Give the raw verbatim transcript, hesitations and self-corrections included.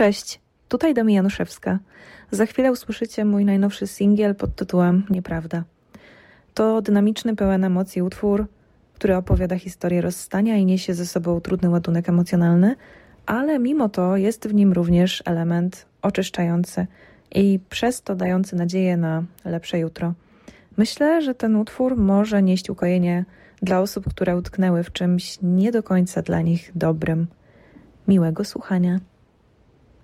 Cześć, tutaj Domi Januszewska. Za chwilę usłyszycie mój najnowszy singiel pod tytułem Nieprawda. To dynamiczny, pełen emocji utwór, który opowiada historię rozstania i niesie ze sobą trudny ładunek emocjonalny, ale mimo to jest w nim również element oczyszczający i przez to dający nadzieję na lepsze jutro. Myślę, że ten utwór może nieść ukojenie dla osób, które utknęły w czymś nie do końca dla nich dobrym. Miłego słuchania.